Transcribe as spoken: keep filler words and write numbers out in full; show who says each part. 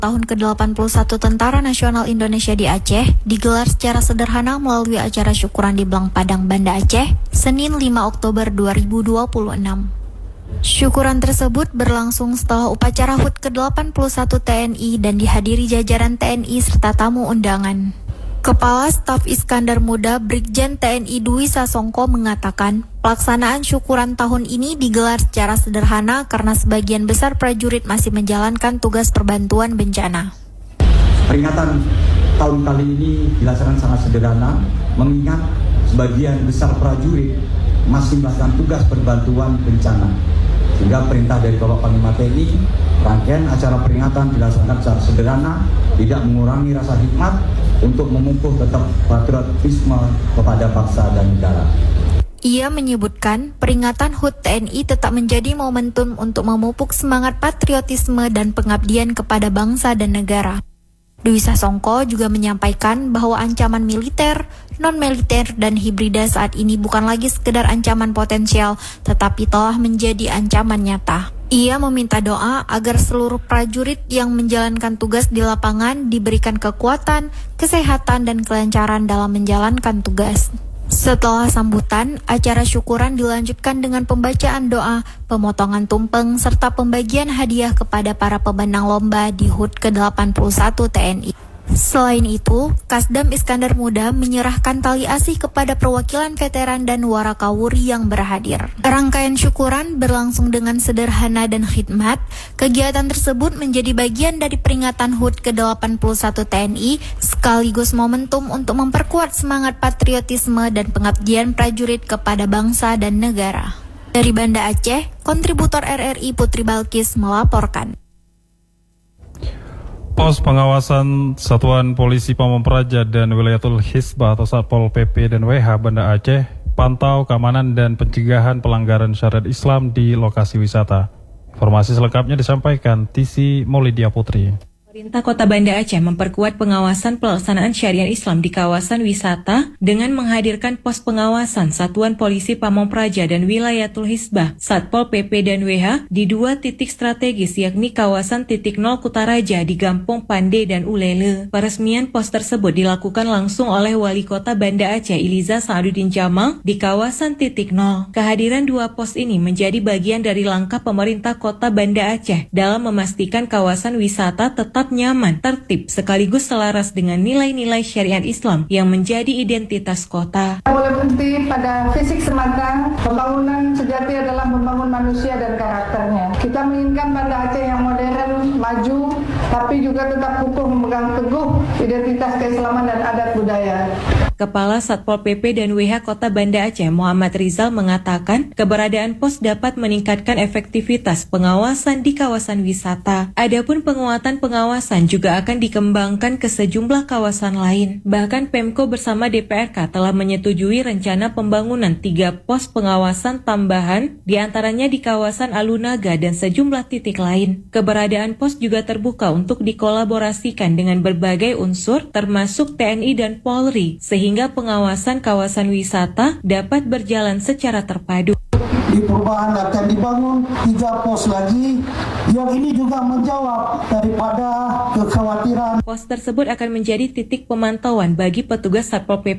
Speaker 1: tahun ke delapan puluh satu Tentara Nasional Indonesia di Aceh digelar secara sederhana melalui acara syukuran di Blang Padang, Banda Aceh, Senin lima Oktober dua ribu dua puluh enam. Syukuran tersebut berlangsung setelah upacara H U T ke delapan puluh satu T N I dan dihadiri jajaran T N I serta tamu undangan. Kepala Staf Iskandar Muda Brigjen T N I Dwi Sasongko mengatakan, pelaksanaan syukuran tahun ini digelar secara sederhana karena sebagian besar prajurit masih menjalankan tugas perbantuan bencana.
Speaker 2: Peringatan tahun kali ini dilaksanakan sangat sederhana, mengingat sebagian besar prajurit masih melakukan tugas perbantuan bencana. Sehingga perintah dari Bapak Panglima T N I, rangkaian acara peringatan dilaksanakan secara sederhana, tidak mengurangi rasa hikmat untuk memupuk tetap patriotisme kepada bangsa dan negara.
Speaker 1: Ia menyebutkan peringatan H U T T N I tetap menjadi momentum untuk memupuk semangat patriotisme dan pengabdian kepada bangsa dan negara. Dwi Sasongko juga menyampaikan bahwa ancaman militer, non-militer, dan hibrida saat ini bukan lagi sekedar ancaman potensial, tetapi telah menjadi ancaman nyata. Ia meminta doa agar seluruh prajurit yang menjalankan tugas di lapangan diberikan kekuatan, kesehatan, dan kelancaran dalam menjalankan tugas. Setelah sambutan, acara syukuran dilanjutkan dengan pembacaan doa, pemotongan tumpeng, serta pembagian hadiah kepada para pemenang lomba di H U T ke delapan puluh satu T N I. Selain itu, Kasdam Iskandar Muda menyerahkan tali asih kepada perwakilan veteran dan warakawuri yang berhadir. Rangkaian syukuran berlangsung dengan sederhana dan khidmat. Kegiatan tersebut menjadi bagian dari peringatan H U T ke delapan puluh satu T N I, sekaligus momentum untuk memperkuat semangat patriotisme dan pengabdian prajurit kepada bangsa dan negara. Dari Banda Aceh, kontributor R R I Putri Balkis melaporkan.
Speaker 3: Pos pengawasan Satuan Polisi Pamong Praja dan Wilayatul Hisbah atau Satpol P P dan W H Banda Aceh pantau keamanan dan pencegahan pelanggaran syariat Islam di lokasi wisata. Informasi selengkapnya disampaikan Tisi Maulidia Putri.
Speaker 4: Pemerintah Kota Banda Aceh memperkuat pengawasan pelaksanaan syariat Islam di kawasan wisata dengan menghadirkan pos pengawasan Satuan Polisi Pamong Praja dan Wilayatul Hisbah, Satpol P P dan W H di dua titik strategis yakni kawasan titik nol Kutaraja di Gampong Pande dan Ulele. Peresmian pos tersebut dilakukan langsung oleh Wali Kota Banda Aceh Iliza Sa'aduddin Jamal di kawasan titik nol. Kehadiran dua pos ini menjadi bagian dari langkah pemerintah Kota Banda Aceh dalam memastikan kawasan wisata tetap nyaman, tertib, sekaligus selaras dengan nilai-nilai syariat Islam yang menjadi identitas kota.
Speaker 5: Boleh berhenti pada fisik semata, pembangunan sejati adalah membangun manusia dan karakternya. Kita menginginkan Banda Aceh yang modern, maju, tapi juga tetap kukuh memegang teguh identitas keislaman dan adat budaya.
Speaker 4: Kepala Satpol P P dan W H Kota Banda Aceh Muhammad Rizal mengatakan keberadaan pos dapat meningkatkan efektivitas pengawasan di kawasan wisata. Adapun penguatan pengawasan juga akan dikembangkan ke sejumlah kawasan lain. Bahkan Pemko bersama D P R K telah menyetujui rencana pembangunan tiga pos pengawasan tambahan, diantaranya di kawasan Alunaga dan sejumlah titik lain. Keberadaan pos juga terbuka untuk dikolaborasikan dengan berbagai unsur termasuk T N I dan Polri, sehingga sehingga pengawasan kawasan wisata dapat berjalan secara terpadu.
Speaker 6: Di perubahan akan dibangun tiga pos lagi yang ini juga menjawab daripada kekhawatiran.
Speaker 4: Pos tersebut akan menjadi titik pemantauan bagi petugas Satpol P P